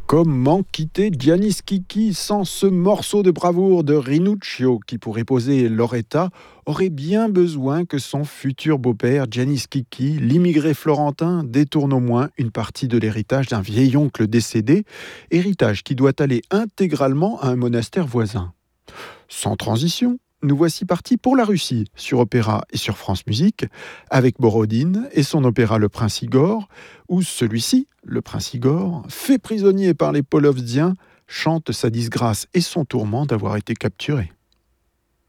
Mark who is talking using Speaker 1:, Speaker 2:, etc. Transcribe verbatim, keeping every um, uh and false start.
Speaker 1: Comment quitter Giannis Kiki sans ce morceau de bravoure de Rinuccio qui, pour épouser Loretta, aurait bien besoin que son futur beau-père, Giannis Kiki, l'immigré florentin, détourne au moins une partie de l'héritage d'un vieil oncle décédé, héritage qui doit aller intégralement à un monastère voisin. Sans transition, nous voici partis pour la Russie, sur Opéra et sur France Musique, avec Borodine et son opéra Le Prince Igor, où celui-ci, le Prince Igor, fait prisonnier par les Polovziens, chante sa disgrâce et son tourment d'avoir été capturé.